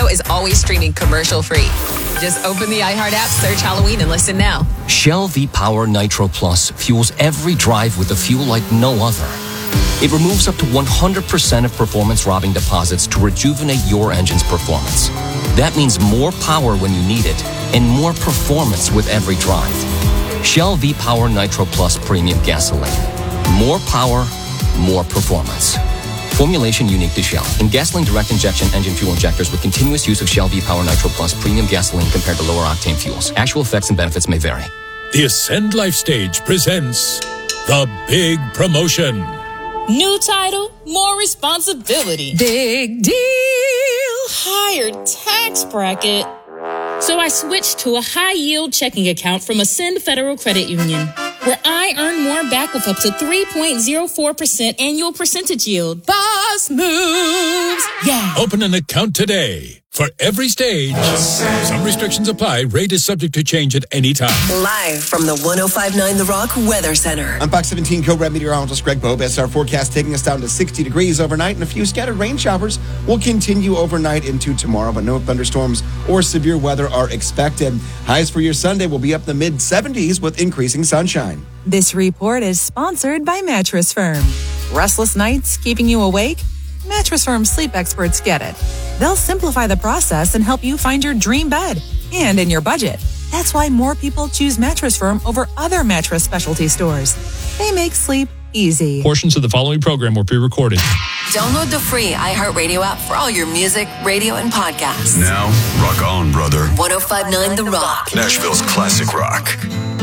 Radio is always streaming commercial-free. Just open the iHeart app, search Halloween, and listen now. Shell V-Power Nitro Plus fuels every drive with a fuel like no other. It removes up to 100% of performance-robbing deposits to rejuvenate your engine's performance. That means more power when you need it and more performance with every drive. Shell V-Power Nitro Plus Premium Gasoline. More power, more performance. Formulation unique to Shell. In gasoline direct injection engine fuel injectors with continuous use of Shell V-Power Nitro Plus Premium Gasoline compared to lower octane fuels. Actual effects and benefits may vary. The Ascend Life Stage presents The Big Promotion. New title, more responsibility. Big deal. Higher tax bracket. So I switched to a high-yield checking account from Ascend Federal Credit Union, where I earn more back with up to 3.04% annual percentage yield. Boss moves. Yeah. Open an account today. For every stage, some restrictions apply. Rate is subject to change at any time. Live from the 105.9 The Rock Weather Center. I'm Fox 17 co-red meteorologist Greg Bobe. Our forecast taking us down to 60 degrees overnight, and a few scattered rain showers will continue overnight into tomorrow, but no thunderstorms or severe weather are expected. Highs for your Sunday will be up the mid-70s with increasing sunshine. This report is sponsored by Mattress Firm. Restless nights keeping you awake? Mattress Firm sleep experts get it. They'll simplify the process and help you find your dream bed and in your budget. That's why more people choose Mattress Firm over other mattress specialty stores. They make sleep easy. Portions of the following program were pre-recorded. Download the free iHeartRadio app for all your music, radio, and podcasts. Now, rock on, brother. 105.9 The Rock. Nashville's classic rock.